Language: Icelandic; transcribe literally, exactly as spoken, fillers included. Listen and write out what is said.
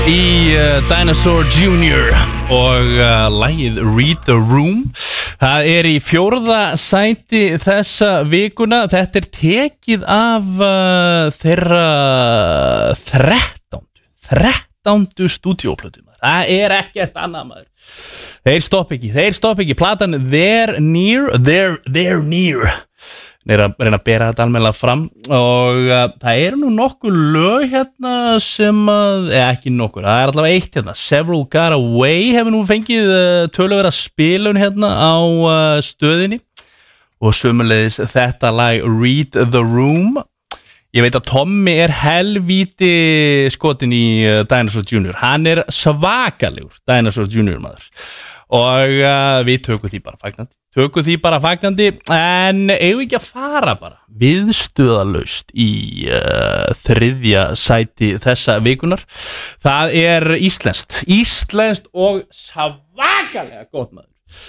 í uh, Dinosaur junior og uh, lagið Read the Room. Það er í fjórða sæti þessa vikuna. Þetta er tekið af uh, þeirra þrettándu þrettándu stúdíóplötu. Það er ekkert annað, maður. Þeir stopp ekki, þeir stopp ekki. Platan They're Near, They're, they're Near. Reyna að, reyna að bera þetta almennilega fram og uh, það eru nú nokkur lög hérna sem að, eða ekki nokkur, það er allavega eitt hérna, Several Got Away hefur nú fengið uh, töluverða spilun hérna á uh, stöðinni og sömuleiðis þetta lag Read the Room. Ég veit að Tommy er helvíti skotin í uh, Dinosaur junior, hann er svakalegur Dinosaur junior maður og uh, við tökum því bara fagnandi tökum því bara fagnandi en eigum við ekki að fara bara viðstöðalaust í uh, þriðja sæti þessa vikunar. Það er íslenskt íslenskt og svakalega gott, maður.